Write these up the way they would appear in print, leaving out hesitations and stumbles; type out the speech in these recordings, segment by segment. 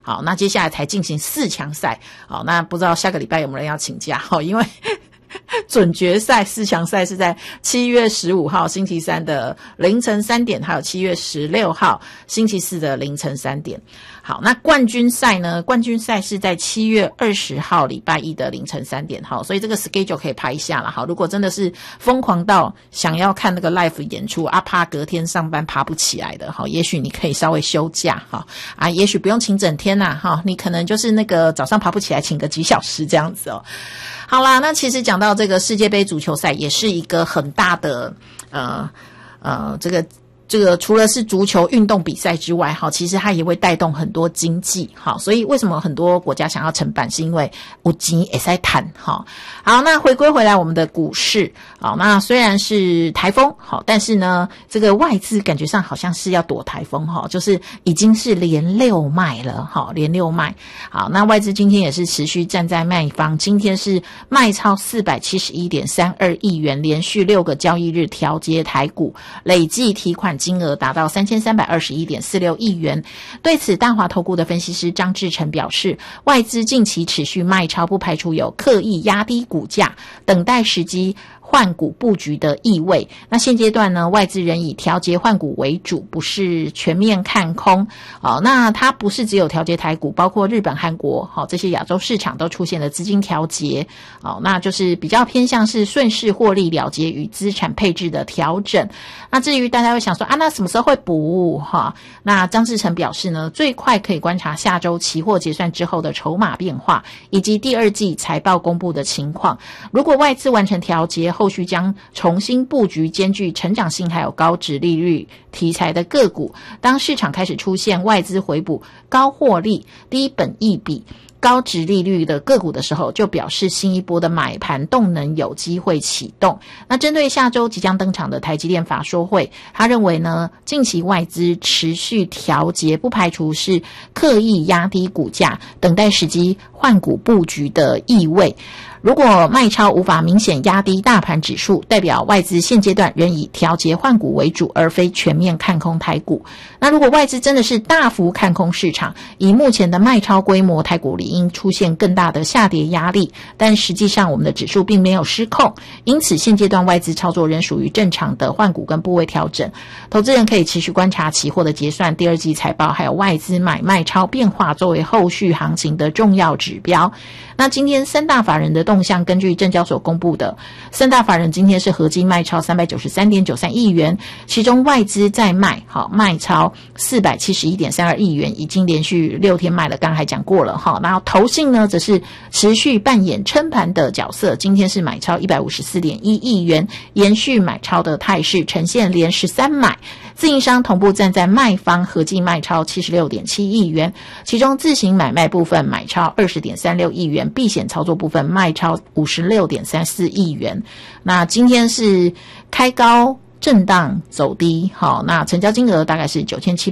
好，那接下来才进行4强赛。好，那不知道下个礼拜有没有人要请假？好，因为准决赛4强赛是在7月15号星期三的凌晨3点，还有7月16号星期四的凌晨3点。好，那冠军赛呢？冠军赛是在7月20号礼拜一的凌晨3点。好，所以这个 schedule 可以排一下啦。好，如果真的是疯狂到想要看那个 live 演出啊，怕隔天上班爬不起来的，好，也许你可以稍微休假哈啊，也许不用请整天啦哈，你可能就是那个早上爬不起来，请个几小时这样子哦。好啦，那其实讲到这个世界杯足球赛，也是一个很大的这个除了是足球运动比赛之外，好，其实它也会带动很多经济，好，所以为什么很多国家想要承办，是因为有钱可以赚，好，那回归回来我们的股市，好，那虽然是台风，好，但是呢，这个外资感觉上好像是要躲台风，哈，就是已经是连6卖了，好，连6卖，好，那外资今天也是持续站在卖方，今天是卖超 471.32 亿元，连续6个交易日调节台股，累计提款金额达到 3321.46 亿元。对此，大华投顾的分析师张志成表示，外资近期持续卖超，不排除有刻意压低股价，等待时机换股布局的意味。那现阶段呢，外资仍以调节换股为主，不是全面看空。那它不是只有调节台股，包括日本、韩国，这些亚洲市场都出现了资金调节。那就是比较偏向是顺势获利了结与资产配置的调整。那至于大家会想说那什么时候会补？那张志成表示呢，最快可以观察下周期货结算之后的筹码变化，以及第2季财报公布的情况。如果外资完成调节，后续将重新布局兼具成长性还有高殖利率题材的个股。当市场开始出现外资回补高获利、低本益比、高殖利率的个股的时候，就表示新一波的买盘动能有机会启动。那针对下周即将登场的台积电法说会，他认为呢，近期外资持续调节，不排除是刻意压低股价，等待时机换股布局的意味。如果卖超无法明显压低大盘指数，代表外资现阶段仍以调节换股为主，而非全面看空台股。那如果外资真的是大幅看空市场，以目前的卖超规模，台股理应出现更大的下跌压力，但实际上我们的指数并没有失控，因此现阶段外资操作仍属于正常的换股跟部位调整。投资人可以持续观察期货的结算、第2季财报，还有外资买卖超变化，作为后续行情的重要指标。那今天3大法人的动向，根据证交所公布的，3大法人今天是合计卖超 393.93 亿元，其中外资在卖超 471.32 亿元，已经连续6天卖了，刚才讲过了。然后投信呢则是持续扮演撑盘的角色，今天是买超 154.1 亿元，延续买超的态势，呈现连13买。自营商同步站在卖方，合计卖超 76.7 亿元，其中自行买卖部分买超 20.36 亿元，避险操作部分卖超 56.34 亿元。那今天是开高震荡走低，好，那成交金额大概是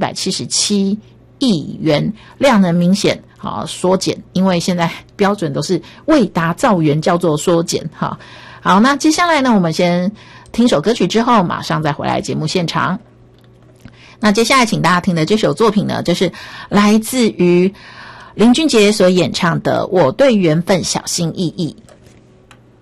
9777亿元，量能明显缩减，因为现在标准都是未达造元，叫做缩减。好，那接下来呢，我们先听首歌曲，之后马上再回来节目现场。那接下来请大家听的这首作品呢，就是来自于林俊杰所演唱的《我对缘分小心翼翼》。